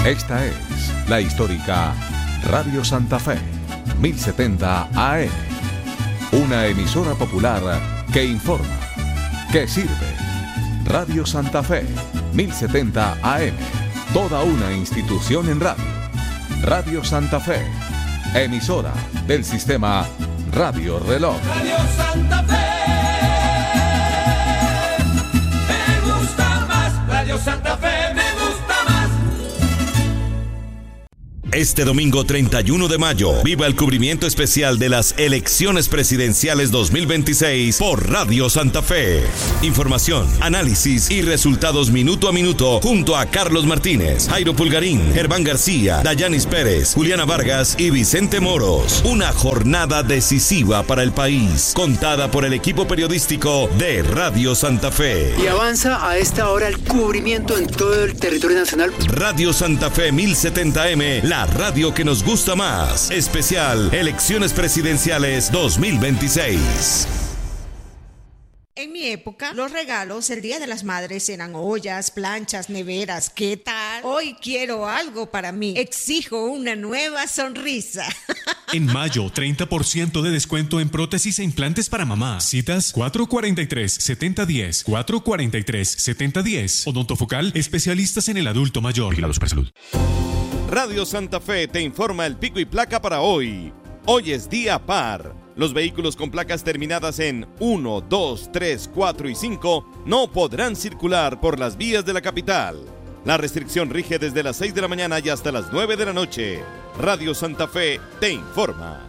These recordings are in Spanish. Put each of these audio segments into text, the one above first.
Esta es la histórica Radio Santa Fe, 1070 AM. Una emisora popular que informa, que sirve. Radio Santa Fe, 1070 AM. Toda una institución en radio. Radio Santa Fe, emisora del sistema Radio Reloj. Radio Santa Fe. Me gusta más. Radio Santa Fe me gusta más. Este domingo 31 de mayo, viva el cubrimiento especial de las elecciones presidenciales 2026 por Radio Santa Fe. Información, análisis y resultados minuto a minuto junto a Carlos Martínez, Jairo Pulgarín, Germán García, Dayanis Pérez, Juliana Vargas y Vicente Moros. Una jornada decisiva para el país, contada por el equipo periodístico de Radio Santa Fe. Y avanza a esta hora el cubrimiento en todo el territorio nacional. Radio Santa Fe 1070M, la radio que nos gusta más. Especial Elecciones Presidenciales 2026. En mi época, los regalos el Día de las Madres eran ollas, planchas, neveras. ¿Qué tal? Hoy quiero algo para mí. Exijo una nueva sonrisa. En mayo, 30% de descuento en prótesis e implantes para mamá. Citas 443-7010, 443-7010. Odontofocal, especialistas en el adulto mayor. Vigilado Supersalud. Radio Santa Fe te informa el pico y placa para hoy. Hoy es día par. Los vehículos con placas terminadas en 1, 2, 3, 4 y 5 no podrán circular por las vías de la capital. La restricción rige desde las 6 de la mañana y hasta las 9 de la noche. Radio Santa Fe te informa.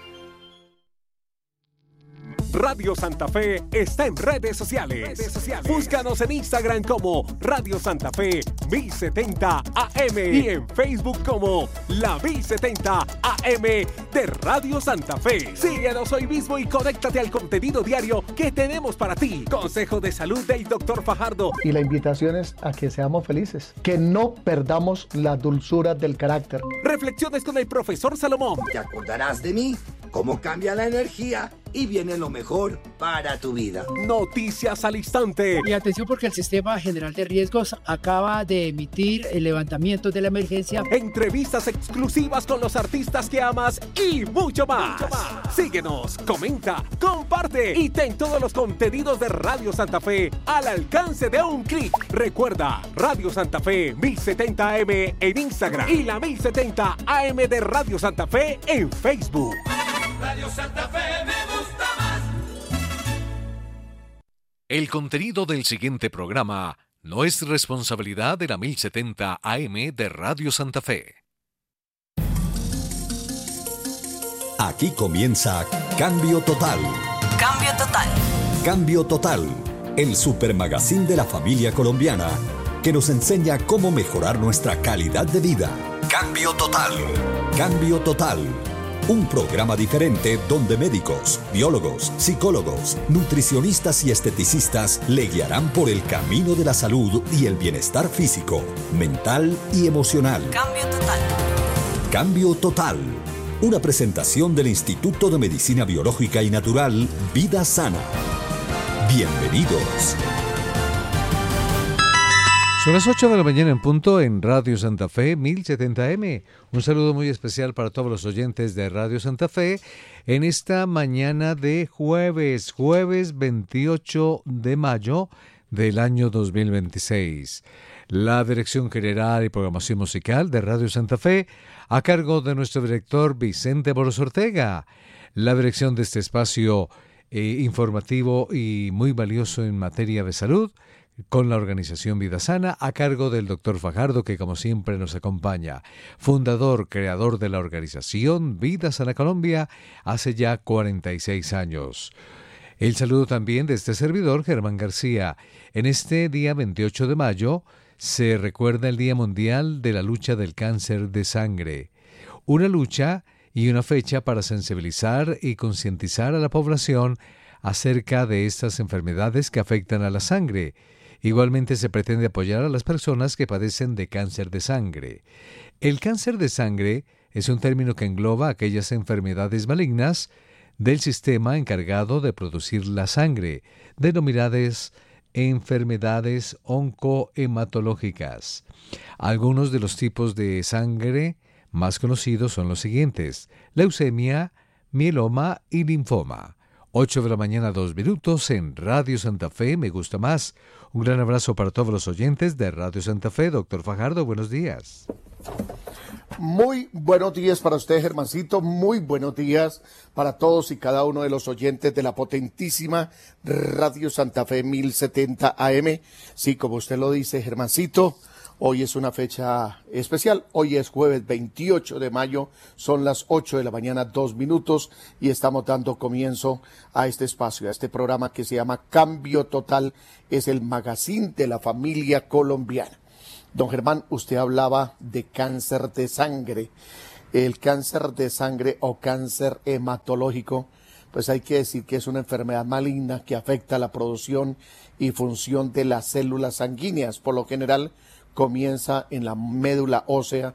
Radio Santa Fe está en redes sociales. Búscanos en Instagram como Radio Santa Fe 1070 AM y en Facebook como La 1070 AM de Radio Santa Fe. Síguenos hoy mismo y conéctate al contenido diario que tenemos para ti. Consejo de salud del Dr. Fajardo. Y la invitación es a que seamos felices, que no perdamos la dulzura del carácter. Reflexiones con el profesor Salomón. Te acordarás de mí, cómo cambia la energía y viene lo mejor para tu vida. Noticias al instante. Y atención porque el Sistema General de Riesgos acaba de emitir el levantamiento de la emergencia. Entrevistas exclusivas con los artistas que amas y mucho más. Síguenos, comenta, comparte y ten todos los contenidos de Radio Santa Fe al alcance de un clic. Recuerda, Radio Santa Fe 1070 AM en Instagram y la 1070 AM de Radio Santa Fe en Facebook. Radio Santa Fe me gusta más. El contenido del siguiente programa no es responsabilidad de la 1070 AM de Radio Santa Fe. Aquí comienza Cambio Total. Cambio Total. Cambio Total, el supermagazine de la familia colombiana que nos enseña cómo mejorar nuestra calidad de vida. Cambio Total. Cambio Total. Un programa diferente donde médicos, biólogos, psicólogos, nutricionistas y esteticistas le guiarán por el camino de la salud y el bienestar físico, mental y emocional. Cambio Total. Cambio Total. Una presentación del Instituto de Medicina Biológica y Natural Vida Sana. Bienvenidos. Son las 8 de la mañana en punto en Radio Santa Fe 1070M. Un saludo muy especial para todos los oyentes de Radio Santa Fe en esta mañana de jueves 28 de mayo del año 2026. La Dirección General y Programación Musical de Radio Santa Fe a cargo de nuestro director Vicente Moros Ortega. La dirección de este espacio informativo y muy valioso en materia de salud con la organización Vida Sana a cargo del Dr. Fajardo, que como siempre nos acompaña, fundador, creador de la organización Vida Sana Colombia hace ya 46 años. El saludo también de este servidor, Germán García. En este día 28 de mayo se recuerda el Día Mundial de la Lucha del Cáncer de Sangre. Una lucha y una fecha para sensibilizar y concientizar a la población acerca de estas enfermedades que afectan a la sangre. Igualmente se pretende apoyar a las personas que padecen de cáncer de sangre. El cáncer de sangre es un término que engloba aquellas enfermedades malignas del sistema encargado de producir la sangre, denominadas enfermedades oncohematológicas. Algunos de los tipos de sangre más conocidos son los siguientes: leucemia, mieloma y linfoma. 8 de la mañana, 2 minutos en Radio Santa Fe, Me Gusta Más. Un gran abrazo para todos los oyentes de Radio Santa Fe. Doctor Fajardo, buenos días. Muy buenos días para usted, Germancito. Muy buenos días para todos y cada uno de los oyentes de la potentísima Radio Santa Fe 1070 AM. Sí, como usted lo dice, Germancito, hoy es una fecha especial. Hoy es jueves 28 de mayo, son las 8 de la mañana, 2 minutos, y estamos dando comienzo a este espacio, a este programa que se llama Cambio Total. Es el magazine de la familia colombiana. Don Germán, usted hablaba de cáncer de sangre. El cáncer de sangre o cáncer hematológico, pues hay que decir que es una enfermedad maligna que afecta la producción y función de las células sanguíneas. Por lo general comienza en la médula ósea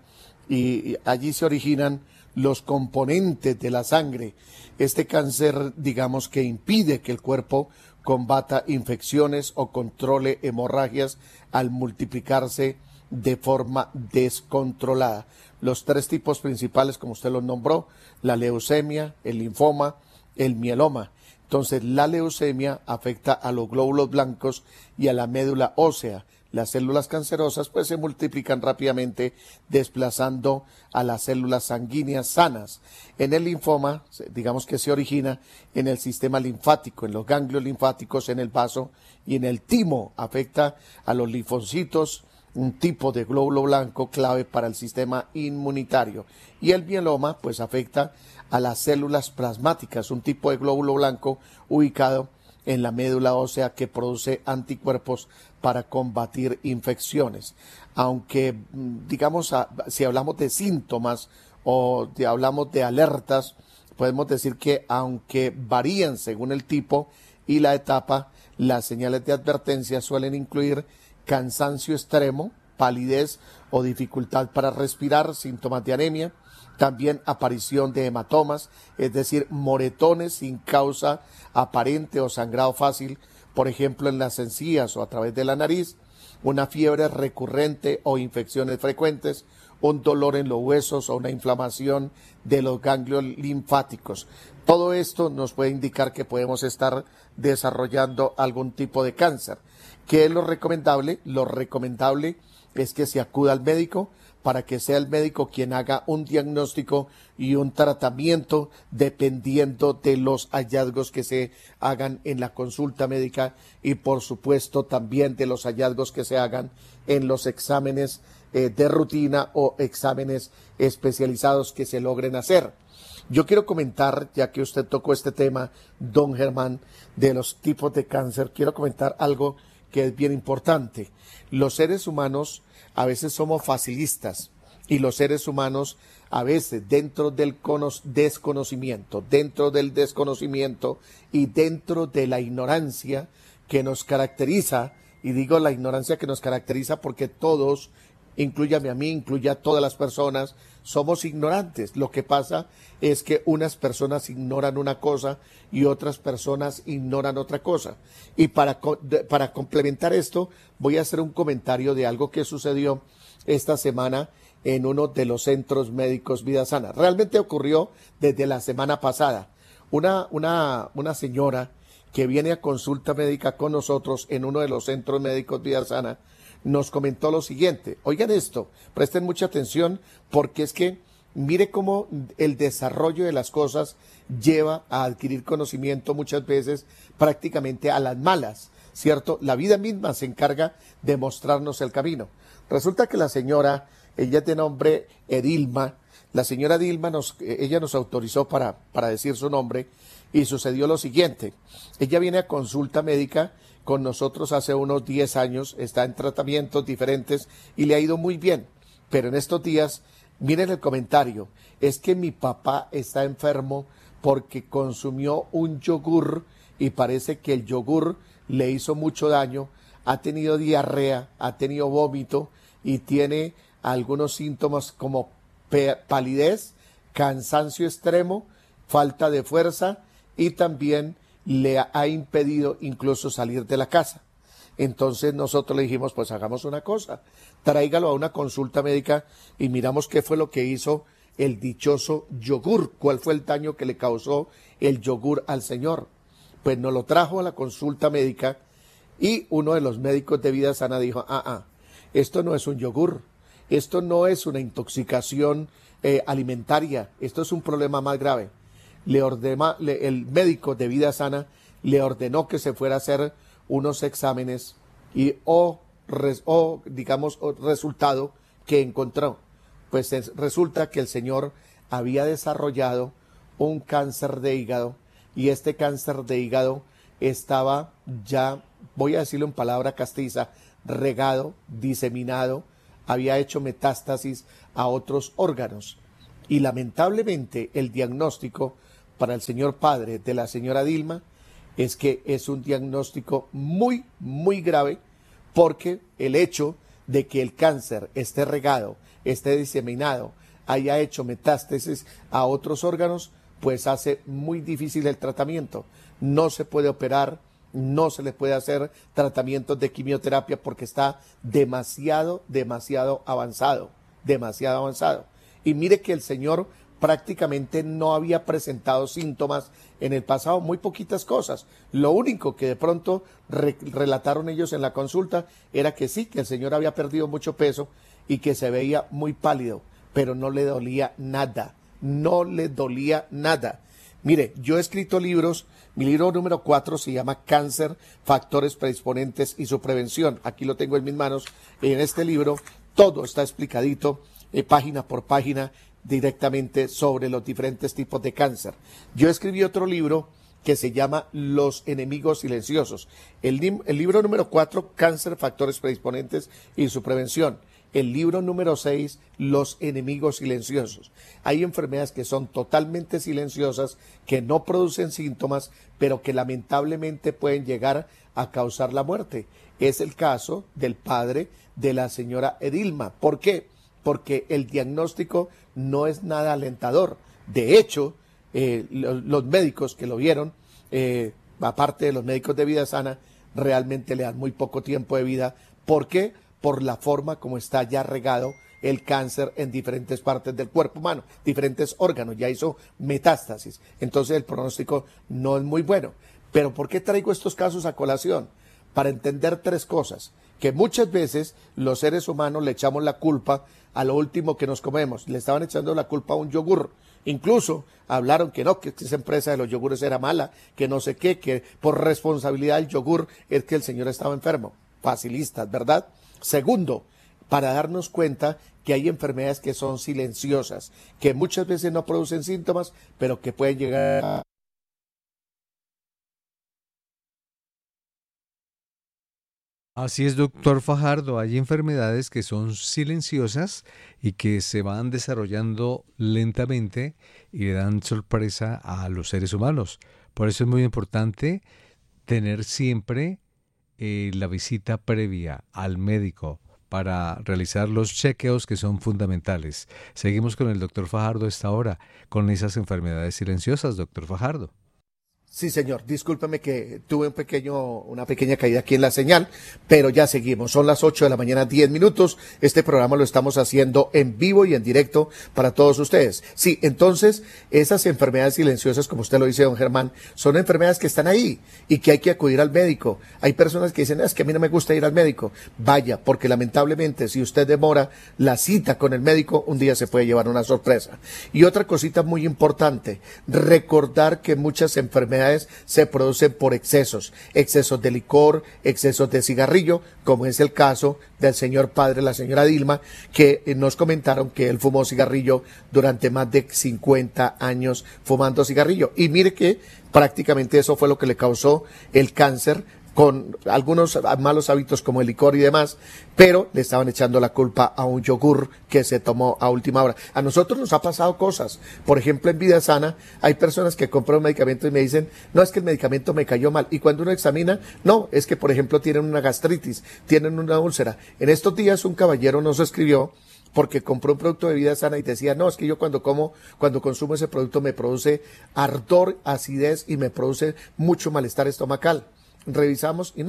y allí se originan los componentes de la sangre. Este cáncer, digamos que impide que el cuerpo combata infecciones o controle hemorragias al multiplicarse de forma descontrolada. Los tres tipos principales, como usted los nombró: la leucemia, el linfoma, el mieloma. Entonces, la leucemia afecta a los glóbulos blancos y a la médula ósea. Las células cancerosas pues se multiplican rápidamente, desplazando a las células sanguíneas sanas. En el linfoma, digamos que se origina en el sistema linfático, en los ganglios linfáticos, en el vaso y en el timo. Afecta a los linfocitos, un tipo de glóbulo blanco clave para el sistema inmunitario. Y el mieloma pues afecta a las células plasmáticas, un tipo de glóbulo blanco ubicado en la médula ósea que produce anticuerpos para combatir infecciones. Aunque, digamos, si hablamos de síntomas o hablamos de alertas, podemos decir que aunque varían según el tipo y la etapa, las señales de advertencia suelen incluir cansancio extremo, palidez o dificultad para respirar, síntomas de anemia, también aparición de hematomas, es decir, moretones sin causa aparente o sangrado fácil, por ejemplo en las encías o a través de la nariz, una fiebre recurrente o infecciones frecuentes, un dolor en los huesos o una inflamación de los ganglios linfáticos. Todo esto nos puede indicar que podemos estar desarrollando algún tipo de cáncer. ¿Qué es lo recomendable? Lo recomendable es que se acuda al médico para que sea el médico quien haga un diagnóstico y un tratamiento dependiendo de los hallazgos que se hagan en la consulta médica y por supuesto también de los hallazgos que se hagan en los exámenes de rutina o exámenes especializados que se logren hacer. Yo quiero comentar, ya que usted tocó este tema, don Germán, de los tipos de cáncer, quiero comentar algo que es bien importante. Los seres humanos a veces somos facilistas y los seres humanos a veces dentro del desconocimiento y dentro de la ignorancia que nos caracteriza, y digo la ignorancia que nos caracteriza porque todos, inclúyame a mí, incluye a todas las personas, somos ignorantes. Lo que pasa es que unas personas ignoran una cosa y otras personas ignoran otra cosa. Y para complementar esto, voy a hacer un comentario de algo que sucedió esta semana en uno de los centros médicos Vida Sana. Realmente ocurrió desde la semana pasada. Una señora que viene a consulta médica con nosotros en uno de los centros médicos Vida Sana nos comentó lo siguiente. Oigan esto, presten mucha atención porque es que mire cómo el desarrollo de las cosas lleva a adquirir conocimiento muchas veces prácticamente a las malas, ¿cierto? La vida misma se encarga de mostrarnos el camino. Resulta que la señora, ella es de nombre Edilma, la señora Edilma ella nos autorizó para decir su nombre y sucedió lo siguiente. Ella viene a consulta médica con nosotros hace unos 10 años, está en tratamientos diferentes y le ha ido muy bien. Pero en estos días, miren el comentario, es que mi papá está enfermo porque consumió un yogur y parece que el yogur le hizo mucho daño, ha tenido diarrea, ha tenido vómito y tiene algunos síntomas como palidez, cansancio extremo, falta de fuerza y también le ha impedido incluso salir de la casa. Entonces nosotros le dijimos, pues hagamos una cosa, tráigalo a una consulta médica y miramos qué fue lo que hizo el dichoso yogur, cuál fue el daño que le causó el yogur al señor. Pues nos lo trajo a la consulta médica y uno de los médicos de Vida Sana dijo, esto no es un yogur, esto no es una intoxicación alimentaria, esto es un problema más grave. El médico de Vida Sana le ordenó que se fuera a hacer unos exámenes y resultado que encontró. Pues resulta que el señor había desarrollado un cáncer de hígado y este cáncer de hígado estaba ya, voy a decirlo en palabra castiza, regado, diseminado, había hecho metástasis a otros órganos. Y lamentablemente el diagnóstico para el señor padre de la señora Dilma es que es un diagnóstico muy, muy grave, porque el hecho de que el cáncer esté regado, esté diseminado, haya hecho metástasis a otros órganos, pues hace muy difícil el tratamiento. No se puede operar, no se le puede hacer tratamientos de quimioterapia porque está demasiado avanzado. Y mire que el señor prácticamente no había presentado síntomas en el pasado, muy poquitas cosas. Lo único que de pronto relataron ellos en la consulta era que sí, que el señor había perdido mucho peso y que se veía muy pálido, pero no le dolía nada, Mire, yo he escrito libros, mi libro número 4 se llama Cáncer, Factores Predisponentes y su Prevención. Aquí lo tengo en mis manos. En este libro todo está explicadito, página por página, directamente sobre los diferentes tipos de cáncer. Yo escribí otro libro que se llama Los Enemigos Silenciosos. El libro número 4, Cáncer, Factores Predisponentes y su Prevención. El libro número 6, Los Enemigos Silenciosos. Hay enfermedades que son totalmente silenciosas, que no producen síntomas, pero que lamentablemente pueden llegar a causar la muerte. Es el caso del padre de la señora Edilma. ¿Por qué? Porque el diagnóstico no es nada alentador. De hecho, los médicos que lo vieron, aparte de los médicos de Vida Sana, realmente le dan muy poco tiempo de vida. ¿Por qué? Por la forma como está ya regado el cáncer en diferentes partes del cuerpo humano, diferentes órganos, ya hizo metástasis. Entonces el pronóstico no es muy bueno. Pero ¿por qué traigo estos casos a colación? Para entender tres cosas: que muchas veces los seres humanos le echamos la culpa a lo último que nos comemos. Le estaban echando la culpa a un yogur. Incluso hablaron que no, que esa empresa de los yogures era mala, que no sé qué, que por responsabilidad del yogur es que el señor estaba enfermo. Facilistas, ¿verdad? Segundo, para darnos cuenta que hay enfermedades que son silenciosas, que muchas veces no producen síntomas, pero que pueden llegar a... Así es, doctor Fajardo, hay enfermedades que son silenciosas y que se van desarrollando lentamente y le dan sorpresa a los seres humanos. Por eso es muy importante tener siempre la visita previa al médico para realizar los chequeos que son fundamentales. Seguimos con el doctor Fajardo a esta hora, con esas enfermedades silenciosas, doctor Fajardo. Sí, señor, discúlpeme que tuve una pequeña caída aquí en la señal, pero ya seguimos. Son las 8 de la mañana, 10 minutos. Este programa lo estamos haciendo en vivo y en directo para todos ustedes. Sí, entonces, esas enfermedades silenciosas, como usted lo dice, don Germán, son enfermedades que están ahí y que hay que acudir al médico. Hay personas que dicen, es que a mí no me gusta ir al médico. Vaya, porque lamentablemente, si usted demora la cita con el médico, un día se puede llevar una sorpresa. Y otra cosita muy importante, recordar que muchas enfermedades se producen por excesos de licor, excesos de cigarrillo, como es el caso del señor padre, la señora Dilma, que nos comentaron que él fumó cigarrillo durante más de 50 años fumando cigarrillo. Y mire que prácticamente eso fue lo que le causó el cáncer, con algunos malos hábitos como el licor y demás, pero le estaban echando la culpa a un yogur que se tomó a última hora. A nosotros nos ha pasado cosas. Por ejemplo, en Vida Sana hay personas que compran un medicamento y me dicen, no, es que el medicamento me cayó mal. Y cuando uno examina, no, es que por ejemplo tienen una gastritis, tienen una úlcera. En estos días un caballero nos escribió porque compró un producto de Vida Sana y decía, no, es que yo cuando consumo ese producto me produce ardor, acidez y me produce mucho malestar estomacal. Revisamos y no,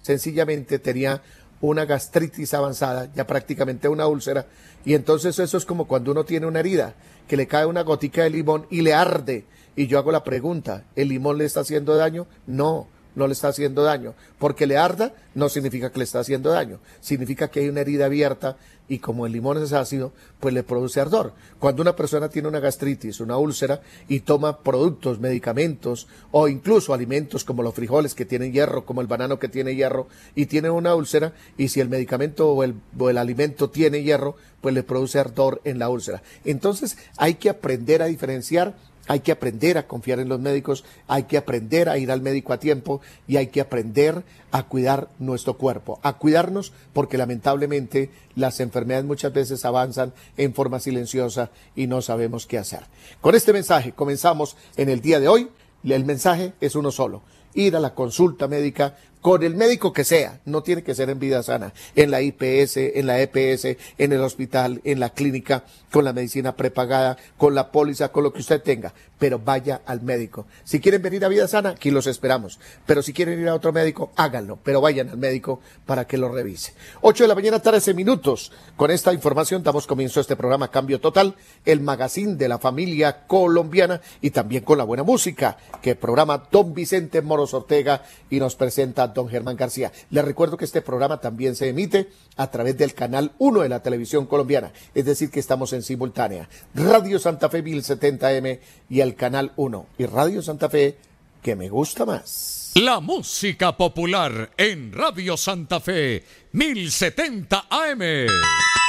sencillamente tenía una gastritis avanzada, ya prácticamente una úlcera, y entonces eso es como cuando uno tiene una herida, que le cae una gotica de limón y le arde, y yo hago la pregunta, ¿el limón le está haciendo daño? No le está haciendo daño, porque le arda no significa que le está haciendo daño, significa que hay una herida abierta, y como el limón es ácido, pues le produce ardor. Cuando una persona tiene una gastritis, una úlcera, y toma productos, medicamentos, o incluso alimentos como los frijoles que tienen hierro, como el banano que tiene hierro, y tiene una úlcera, y si el medicamento o el alimento tiene hierro, pues le produce ardor en la úlcera. Entonces hay que aprender a diferenciar. Hay que aprender a confiar en los médicos, hay que aprender a ir al médico a tiempo y hay que aprender a cuidar nuestro cuerpo, a cuidarnos porque lamentablemente las enfermedades muchas veces avanzan en forma silenciosa y no sabemos qué hacer. Con este mensaje comenzamos en el día de hoy. El mensaje es uno solo: ir a la consulta médica con el médico que sea, no tiene que ser en Vida Sana, en la IPS, en la EPS, en el hospital, en la clínica, con la medicina prepagada, con la póliza, con lo que usted tenga, pero vaya al médico. Si quieren venir a Vida Sana, aquí los esperamos, pero si quieren ir a otro médico, háganlo, pero vayan al médico para que lo revise. 8 de la mañana, 13 minutos. Con esta información damos comienzo a este programa Cambio Total, el magazine de la familia colombiana y también con la buena música que programa don Vicente Moros Ortega y nos presenta don Germán García. Les recuerdo que este programa también se emite a través del canal 1 de la televisión colombiana, es decir que estamos en simultánea. Radio Santa Fe 1070M y el canal 1 y Radio Santa Fe, que me gusta más. La música popular en Radio Santa Fe 1070 AM.